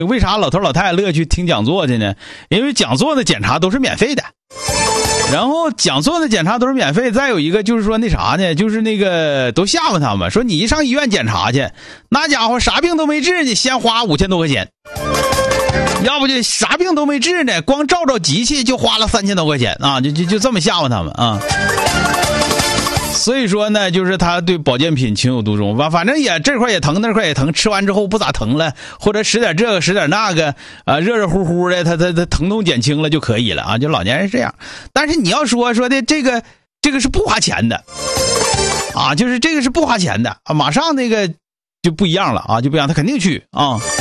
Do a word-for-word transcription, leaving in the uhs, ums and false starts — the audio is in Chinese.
为啥老头老太太乐去听讲座去呢？因为讲座的检查都是免费的，然后讲座的检查都是免费。再有一个就是说那啥呢，就是那个都吓唬他们说，你一上医院检查去，那家伙啥病都没治，你先花五千多块钱，要不就啥病都没治呢，光照照机器就花了三千多块钱啊，就就就这么吓唬他们啊。所以说呢，就是他对保健品情有独钟，反反正也这块也疼那块也疼，吃完之后不咋疼了，或者使点这个使点那个啊，热热乎乎的，他他他疼痛减轻了就可以了啊，就老年人这样。但是你要说说的这个这个是不花钱的啊，就是这个是不花钱的啊，马上那个就不一样了啊，就不一样，他肯定去啊。